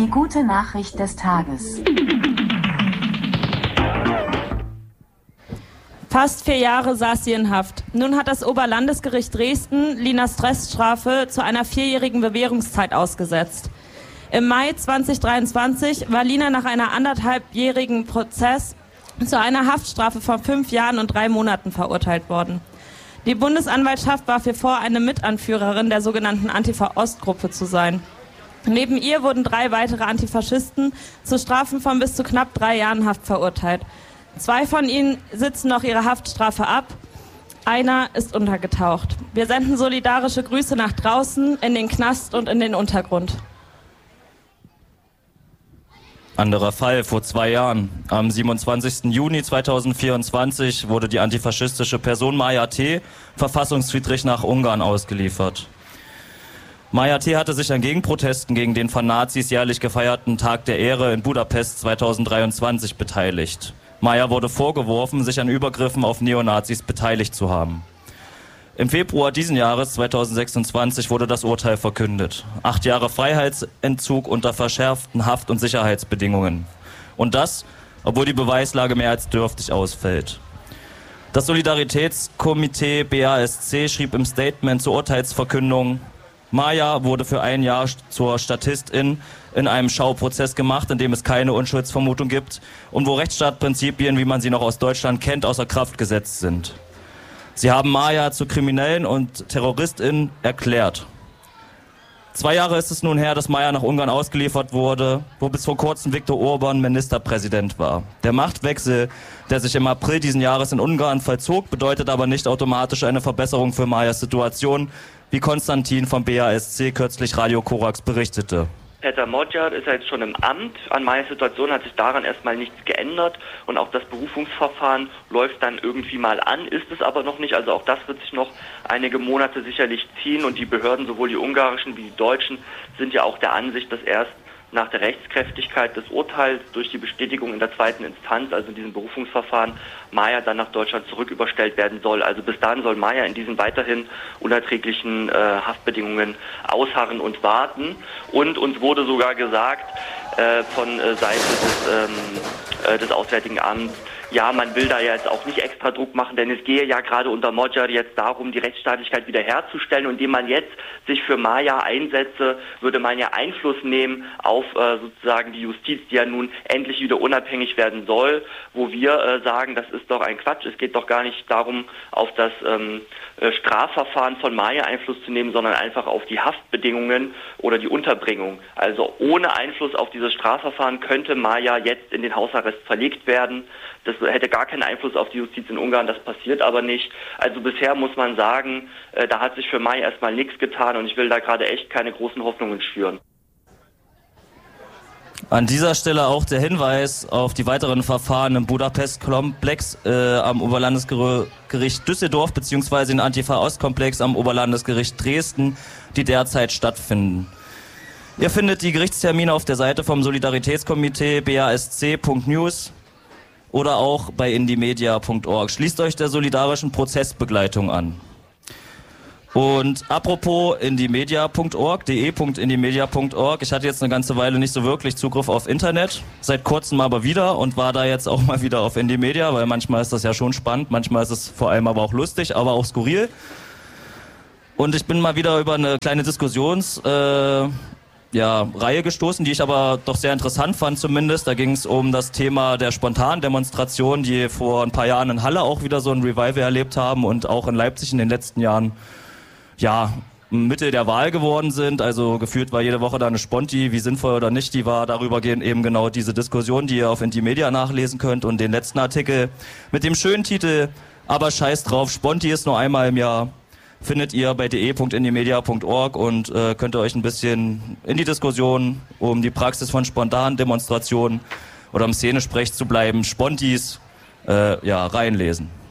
Die gute Nachricht des Tages. Fast 4 Jahre saß sie in Haft. Nun hat das Oberlandesgericht Dresden Linas Reststrafe zu einer 4-jährigen Bewährungszeit ausgesetzt. Im Mai 2023 war Lina nach einer 1,5-jährigen Prozess zu einer Haftstrafe von 5 Jahren und 3 Monaten verurteilt worden. Die Bundesanwaltschaft warf ihr vor, eine Mitanführerin der sogenannten Antifa-Ost-Gruppe zu sein. Neben ihr wurden 3 weitere Antifaschisten zu Strafen von bis zu knapp 3 Jahren Haft verurteilt. 2 von ihnen sitzen noch ihre Haftstrafe ab. Einer ist untergetaucht. Wir senden solidarische Grüße nach draußen, in den Knast und in den Untergrund. Anderer Fall vor 2 Jahren. Am 27. Juni 2024 wurde die antifaschistische Person Maja T. verfassungswidrig nach Ungarn ausgeliefert. Maja T. hatte sich an Gegenprotesten gegen den von Nazis jährlich gefeierten Tag der Ehre in Budapest 2023 beteiligt. Maja wurde vorgeworfen, sich an Übergriffen auf Neonazis beteiligt zu haben. Im Februar diesen Jahres, 2026, wurde das Urteil verkündet. 8 Jahre Freiheitsentzug unter verschärften Haft- und Sicherheitsbedingungen. Und das, obwohl die Beweislage mehr als dürftig ausfällt. Das Solidaritätskomitee BASC schrieb im Statement zur Urteilsverkündung: Maja wurde für 1 Jahr zur Statistin in einem Schauprozess gemacht, in dem es keine Unschuldsvermutung gibt und wo Rechtsstaatsprinzipien, wie man sie noch aus Deutschland kennt, außer Kraft gesetzt sind. Sie haben Maja zu Kriminellen und Terroristin erklärt. 2 Jahre ist es nun her, dass Maja nach Ungarn ausgeliefert wurde, wo bis vor kurzem Viktor Orban Ministerpräsident war. Der Machtwechsel, der sich im April diesen Jahres in Ungarn vollzog, bedeutet aber nicht automatisch eine Verbesserung für Majas Situation, wie Konstantin vom BASC kürzlich Radio Korax berichtete. Peter Magyar ist ja jetzt schon im Amt. An meiner Situation hat sich daran erstmal nichts geändert und auch das Berufungsverfahren läuft dann irgendwie mal an, ist es aber noch nicht. Also auch das wird sich noch einige Monate sicherlich ziehen und die Behörden, sowohl die ungarischen wie die deutschen, sind ja auch der Ansicht, dass erst nach der Rechtskräftigkeit des Urteils durch die Bestätigung in der 2. Instanz, also in diesem Berufungsverfahren, Maja dann nach Deutschland zurücküberstellt werden soll. Also bis dahin soll Maja in diesen weiterhin unerträglichen Haftbedingungen ausharren und warten. Und uns wurde sogar gesagt von Seite des Auswärtigen Amts, ja, man will da ja jetzt auch nicht extra Druck machen, denn es gehe ja gerade unter Magyar jetzt darum, die Rechtsstaatlichkeit wiederherzustellen. Und indem man jetzt sich für Maja einsetze, würde man ja Einfluss nehmen auf sozusagen die Justiz, die ja nun endlich wieder unabhängig werden soll, wo wir sagen, das ist doch ein Quatsch. Es geht doch gar nicht darum, auf das Strafverfahren von Maja Einfluss zu nehmen, sondern einfach auf die Haftbedingungen oder die Unterbringung. Also ohne Einfluss auf dieses Strafverfahren könnte Maja jetzt in den Hausarrest verlegt werden. Das hätte gar keinen Einfluss auf die Justiz in Ungarn, das passiert aber nicht. Also bisher muss man sagen, da hat sich für Maja erstmal nichts getan und ich will da gerade echt keine großen Hoffnungen schüren. An dieser Stelle auch der Hinweis auf die weiteren Verfahren im Budapest-Komplex am Oberlandesgericht Düsseldorf bzw. den Antifa-Ost-Komplex am Oberlandesgericht Dresden, die derzeit stattfinden. Ihr findet die Gerichtstermine auf der Seite vom Solidaritätskomitee basc.news oder auch bei indymedia.org. Schließt euch der solidarischen Prozessbegleitung an. Und apropos indymedia.org, de.indymedia.org, ich hatte jetzt eine ganze Weile nicht so wirklich Zugriff auf Internet, seit kurzem aber wieder und war da jetzt auch mal wieder auf Indymedia, weil manchmal ist das ja schon spannend, manchmal ist es vor allem aber auch lustig, aber auch skurril. Und ich bin mal wieder über eine kleine Reihe gestoßen, die ich aber doch sehr interessant fand zumindest. Da ging es um das Thema der Spontandemonstrationen, die vor ein paar Jahren in Halle auch wieder so ein Revival erlebt haben und auch in Leipzig in den letzten Jahren Mittel der Wahl geworden sind. Also gefühlt war jede Woche da eine Sponti, wie sinnvoll oder nicht, die war darüber gehen eben genau diese Diskussion, die ihr auf Indymedia nachlesen könnt und den letzten Artikel mit dem schönen Titel "Aber scheiß drauf, Sponti ist nur einmal im Jahr" findet ihr bei de.indymedia.org und könnt ihr euch ein bisschen in die Diskussion um die Praxis von spontanen Demonstrationen oder um Szenesprech zu bleiben, Spontis, reinlesen.